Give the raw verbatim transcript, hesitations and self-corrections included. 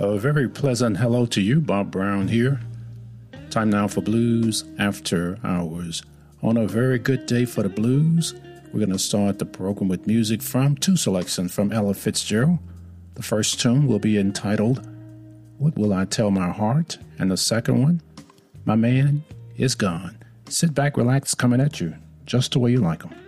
A very pleasant hello to you, Bob Brown here. Time now for Blues After Hours. On a very good day for the blues, we're going to start the program with music from two selections from Ella Fitzgerald. The first tune will be entitled, What Will I Tell My Heart? And the second one, My Man Is Gone. Sit back, relax, coming at you, just the way you like them.